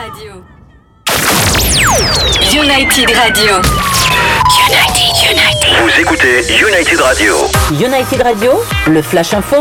Radio. United Radio. United. Vous écoutez United Radio. United Radio, le Flash Info.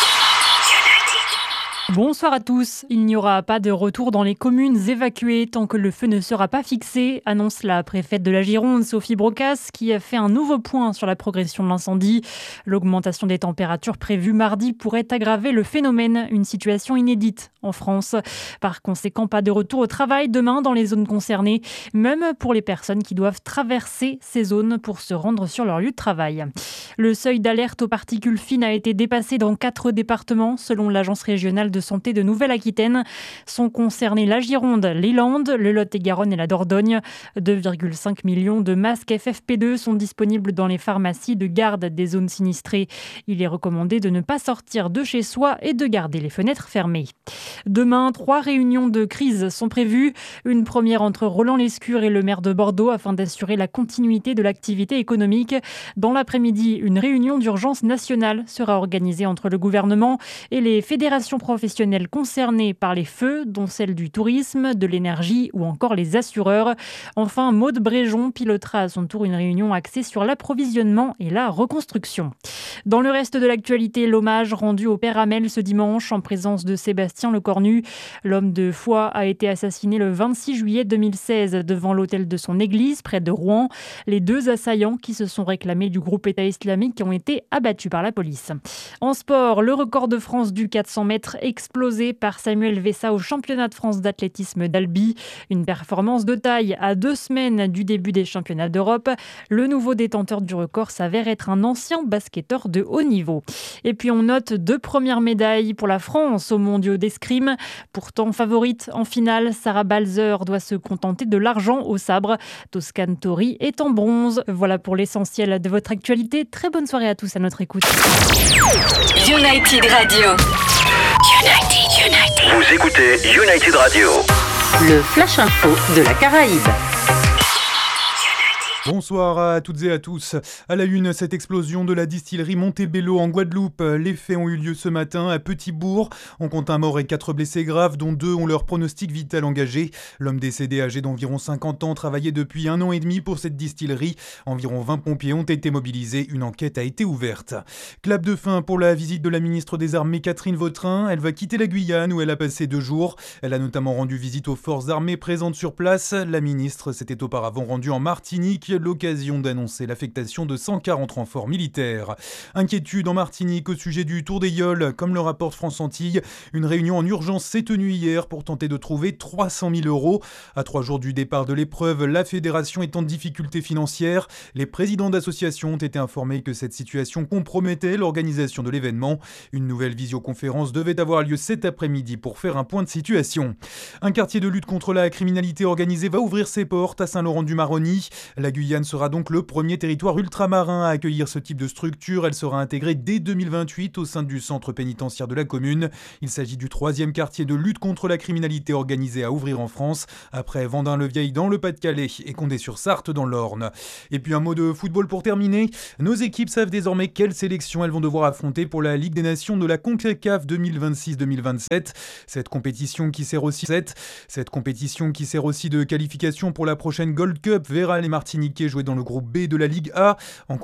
Bonsoir à tous. Il n'y aura pas de retour dans les communes évacuées tant que le feu ne sera pas fixé, annonce la préfète de la Gironde, Sophie Brocas, qui a fait un nouveau point sur la progression de l'incendie. L'augmentation des températures prévue mardi pourrait aggraver le phénomène, une situation inédite en France. Par conséquent, pas de retour au travail demain dans les zones concernées, même pour les personnes qui doivent traverser ces zones pour se rendre sur leur lieu de travail. Le seuil d'alerte aux particules fines a été dépassé dans 4 départements, selon l'Agence régionale de santé de Nouvelle-Aquitaine. Sont concernés la Gironde, les Landes, le Lot-et-Garonne et la Dordogne. 2,5 millions de masques FFP2 sont disponibles dans les pharmacies de garde des zones sinistrées. Il est recommandé de ne pas sortir de chez soi et de garder les fenêtres fermées. Demain, 3 réunions de crise sont prévues. Une première entre Roland Lescure et le maire de Bordeaux afin d'assurer la continuité de l'activité économique. Dans l'après-midi, une réunion d'urgence nationale sera organisée entre le gouvernement et les fédérations professionnelles concernées par les feux, dont celle du tourisme, de l'énergie ou encore les assureurs. Enfin, Maude Bréjon pilotera à son tour une réunion axée sur l'approvisionnement et la reconstruction. Dans le reste de l'actualité, l'hommage rendu au père Hamel ce dimanche en présence de Sébastien Lecornu. L'homme de foi a été assassiné le 26 juillet 2016 devant l'autel de son église près de Rouen. Les 2 assaillants qui se sont réclamés du groupe État islamique ont été abattus par la police. En sport, le record de France du 400 mètres explosé par Samuel Vessa au championnat de France d'athlétisme d'Albi. Une performance de taille à 2 semaines du début des championnats d'Europe. Le nouveau détenteur du record s'avère être un ancien basketteur de haut niveau. Et puis on note 2 premières médailles pour la France aux mondiaux d'escrime. Pourtant favorite en finale, Sarah Balzer doit se contenter de l'argent au sabre. Toscane Tori est en bronze. Voilà pour l'essentiel de votre actualité. Très bonne soirée à tous à notre écoute. United Radio. United. Vous écoutez United Radio. Le Flash Info de la Caraïbe. Bonsoir à toutes et à tous. À la une, cette explosion de la distillerie Montebello en Guadeloupe. Les faits ont eu lieu ce matin à Petit-Bourg. On compte un mort et 4 blessés graves, dont 2 ont leur pronostic vital engagé. L'homme décédé, âgé d'environ 50 ans, travaillait depuis 1 an et demi pour cette distillerie. Environ 20 pompiers ont été mobilisés. Une enquête a été ouverte. Clap de fin pour la visite de la ministre des Armées Catherine Vautrin. Elle va quitter la Guyane où elle a passé 2 jours. Elle a notamment rendu visite aux forces armées présentes sur place. La ministre s'était auparavant rendue en Martinique, l'occasion d'annoncer l'affectation de 140 renforts militaires. Inquiétude en Martinique au sujet du Tour des Yoles, comme le rapporte France Antilles. Une réunion en urgence s'est tenue hier pour tenter de trouver 300 000 euros. À 3 jours du départ de l'épreuve, la fédération est en difficulté financière. Les présidents d'associations ont été informés que cette situation compromettait l'organisation de l'événement. Une nouvelle visioconférence devait avoir lieu cet après-midi pour faire un point de situation. Un quartier de lutte contre la criminalité organisée va ouvrir ses portes à Saint-Laurent-du-Maroni. La Guyane sera donc le premier territoire ultramarin à accueillir ce type de structure. Elle sera intégrée dès 2028 au sein du centre pénitentiaire de la commune. Il s'agit du 3e quartier de lutte contre la criminalité organisée à ouvrir en France, après Vendin-le-Vieil dans le Pas-de-Calais et Condé-sur-Sarthe dans l'Orne. Et puis un mot de football pour terminer. Nos équipes savent désormais quelle sélection elles vont devoir affronter pour la Ligue des Nations de la CONCACAF 2026-2027. Cette compétition qui sert aussi de qualification pour la prochaine Gold Cup verra les Martiniquais jouer dans le groupe B de la Ligue A. En